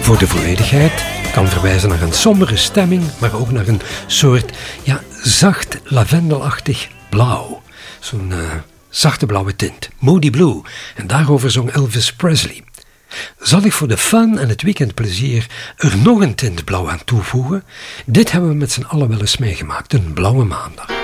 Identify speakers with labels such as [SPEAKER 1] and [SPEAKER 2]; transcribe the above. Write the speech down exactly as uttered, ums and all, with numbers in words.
[SPEAKER 1] Voor de volledigheid kan verwijzen naar een sombere stemming, maar ook naar een soort ja, zacht lavendelachtig blauw. Zo'n uh, zachte blauwe tint. Moody Blue. En daarover zong Elvis Presley. Zal ik voor de fun en het weekendplezier er nog een tint blauw aan toevoegen? Dit hebben we met z'n allen wel eens meegemaakt. Een blauwe maandag.